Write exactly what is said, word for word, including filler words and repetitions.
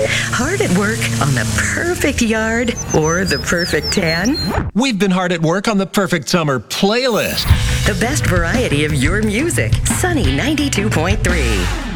Hard at work on the perfect yard or the perfect tan? We've been hard at work on the perfect summer playlist. The best variety of your music. Sunny ninety-two point three.